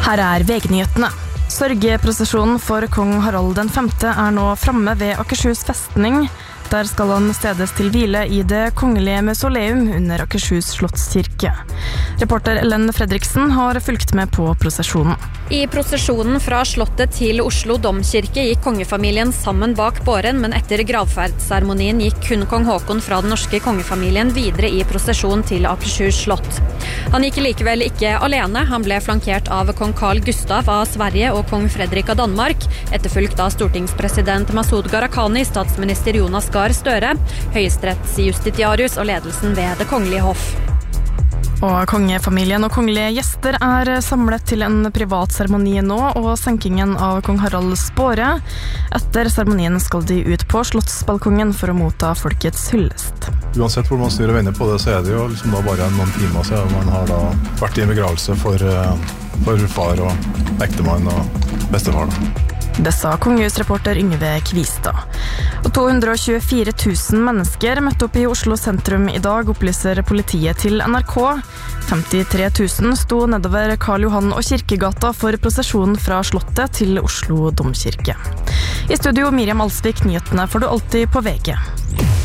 Her VG-nyhetene. Sørgeprosesjonen for kong Harald den 5. nå framme ved Akershus festning. Der skal han stedes til hvile I det kongelige mausoleum under Akershus slottskirke. Reporter Ellen Fredriksen har fulgt med på prosesjonen. I prosesjonen fra slottet til Oslo domkirke gikk kongefamilien sammen bak båren, men etter gravferdsseremonien gikk kun kong Håkon fra den norske kongefamilien videre I prosesjon til Akershus slott. Han gikk likevel ikke alene. Han ble flankert av kong Carl Gustav av Sverige og kong Fredrik av Danmark, etterfulgt av stortingspresident Masud Gharahkhani, statsminister Jonas Gahr Støre, høyesterettsjustitiarius og ledelsen ved det kongelige hoff. Og kongefamilien og kongelige gjester samlet til en privat seremoni nå, og senkingen av kong Haralds båre. Etter seremonien skal de ut på slottsbalkongen for å motta folkets hyllest. Uansett hvor man styrer og vender på det, så det jo liksom da bare noen timer siden man har da vært I en begravelse for far og ektemann og bestefar. Det sa kongehusreporter Yngve Kvistad. Og 224 000 mennesker møtte opp I Oslo sentrum I dag, opplyser politiet til NRK. 53 000 sto nedover Karl Johan og Kirkegata for prosesjonen fra slottet til Oslo domkirke. I studio Miriam Alsvik, nyhetene får du alltid på VG.